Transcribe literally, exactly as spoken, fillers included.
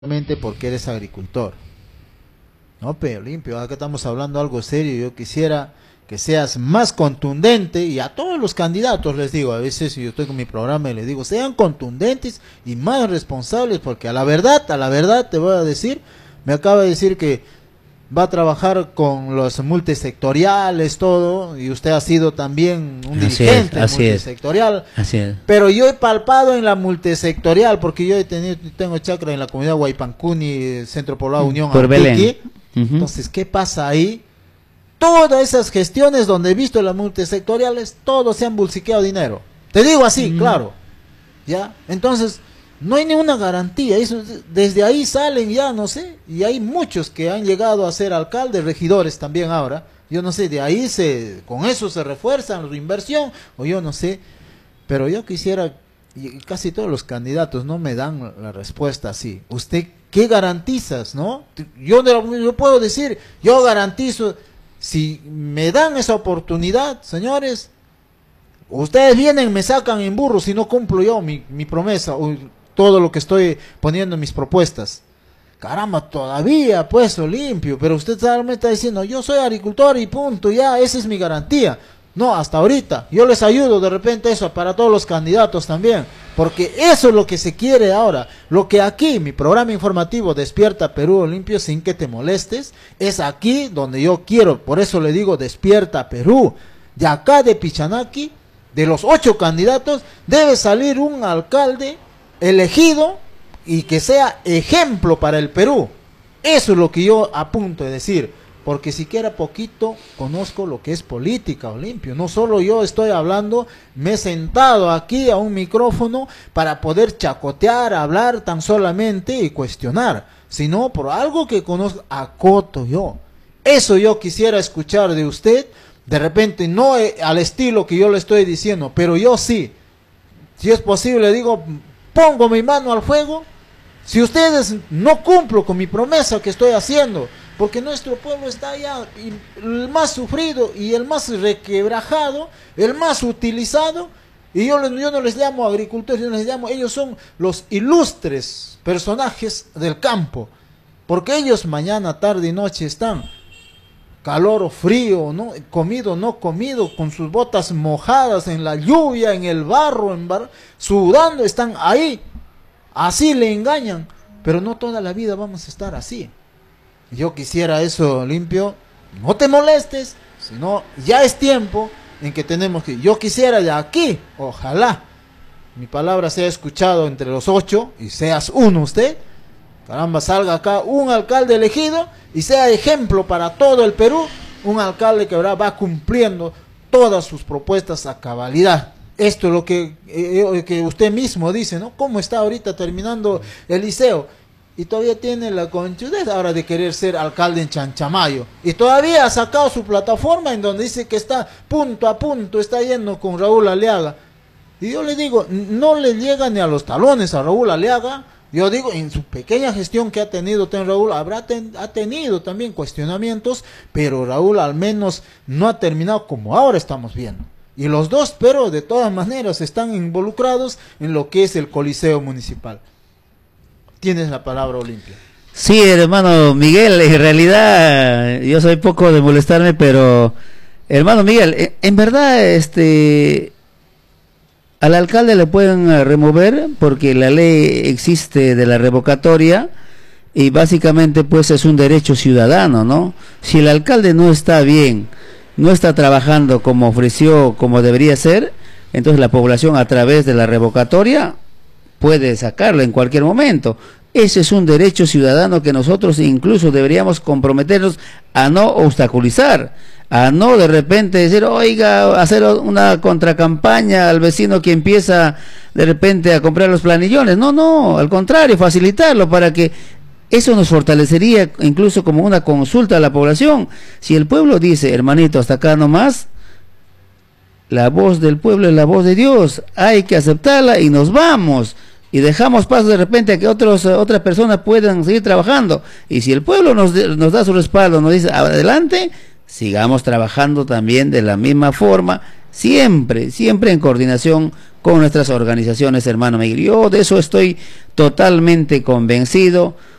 porque eres agricultor. No, pero limpio, acá estamos hablando algo serio. Yo quisiera que seas más contundente, y a todos los candidatos les digo, a veces yo estoy con mi programa y les digo, sean contundentes y más responsables, porque a la verdad, a la verdad te voy a decir, me acaba de decir que va a trabajar con los multisectoriales, todo, y usted ha sido también un así dirigente es, así multisectorial, es, así es. Pero yo he palpado en la multisectorial, porque yo he tenido, tengo chacra en la comunidad Huaypancuni, Centro Poblado Unión, por Belén. Uh-huh. Entonces, ¿qué pasa ahí? Todas esas gestiones donde he visto las multisectoriales, todos se han bolsiqueado dinero. Te digo así, uh-huh. Claro. ¿Ya? Entonces, no hay ninguna garantía. Eso, desde ahí salen ya, no sé, y hay muchos que han llegado a ser alcaldes, regidores también ahora. Yo no sé, de ahí se, con eso se refuerzan su inversión, o yo no sé. Pero yo quisiera, y casi todos los candidatos no me dan la respuesta así. ¿Usted qué garantizas, no? Yo, yo puedo decir, yo garantizo, si me dan esa oportunidad, señores, ustedes vienen, me sacan en burro si no cumplo yo mi, mi promesa, o todo lo que estoy poniendo en mis propuestas. Caramba, todavía puesto limpio, pero usted me está diciendo, yo soy agricultor y punto, ya, esa es mi garantía. No, hasta ahorita, yo les ayudo de repente eso para todos los candidatos también, porque eso es lo que se quiere ahora. Lo que aquí, mi programa informativo Despierta Perú Limpio sin que te molestes, es aquí donde yo quiero, por eso le digo Despierta Perú. De acá de Pichanaki, de los ocho candidatos, debe salir un alcalde elegido y que sea ejemplo para el Perú. Eso es lo que yo apunto a decir. Porque siquiera poquito conozco lo que es política, Olimpio. No solo yo estoy hablando, me he sentado aquí a un micrófono para poder chacotear, hablar tan solamente y cuestionar, sino por algo que conozco, acoto yo. Eso yo quisiera escuchar de usted, de repente no al estilo que yo le estoy diciendo, pero yo sí, si es posible, digo, pongo mi mano al fuego, si ustedes no cumplo con mi promesa que estoy haciendo, porque nuestro pueblo está ya el más sufrido y el más requebrajado, el más utilizado, y yo, yo no les llamo agricultores, yo les llamo, ellos son los ilustres personajes del campo, porque ellos mañana, tarde y noche están, calor o frío, ¿no? Comido o no comido, con sus botas mojadas en la lluvia, en el barro, en bar... sudando, están ahí, así le engañan, pero no toda la vida vamos a estar así. Yo quisiera eso, Limpio, no te molestes, sino ya es tiempo en que tenemos que, yo quisiera de aquí, ojalá mi palabra sea escuchado entre los ocho y seas uno usted, caramba, salga acá un alcalde elegido y sea ejemplo para todo el Perú, un alcalde que ahora va cumpliendo todas sus propuestas a cabalidad. Esto es lo que, eh, que usted mismo dice, ¿no? ¿Cómo está ahorita terminando el liceo? Y todavía tiene la conchudez ahora de querer ser alcalde en Chanchamayo. Y todavía ha sacado su plataforma en donde dice que está punto a punto, está yendo con Raúl Aliaga. Y yo le digo, no le llega ni a los talones a Raúl Aliaga. Yo digo, en su pequeña gestión que ha tenido ten Raúl, habrá ten, ha tenido también cuestionamientos, pero Raúl al menos no ha terminado como ahora estamos viendo. Y los dos, pero de todas maneras, están involucrados en lo que es el Coliseo Municipal. Tienes la palabra, Olimpia. Sí, hermano Miguel, en realidad yo soy poco de molestarme, pero hermano Miguel, en verdad este al alcalde le pueden remover porque la ley existe de la revocatoria y básicamente pues es un derecho ciudadano, ¿no? Si el alcalde no está bien, no está trabajando como ofreció, como debería ser, entonces la población a través de la revocatoria puede sacarlo en cualquier momento. Ese es un derecho ciudadano que nosotros incluso deberíamos comprometernos a no obstaculizar, a no de repente decir, oiga, hacer una contracampaña al vecino que empieza de repente a comprar los planillones. No, no, al contrario, facilitarlo para que eso nos fortalecería incluso como una consulta a la población. Si el pueblo dice, hermanito, hasta acá nomás, la voz del pueblo es la voz de Dios, hay que aceptarla y nos vamos. Y dejamos paso de repente a que otros, otras personas puedan seguir trabajando. Y si el pueblo nos, nos da su respaldo, nos dice adelante, sigamos trabajando también de la misma forma, siempre, siempre en coordinación con nuestras organizaciones, hermano Miguel. Yo de eso estoy totalmente convencido.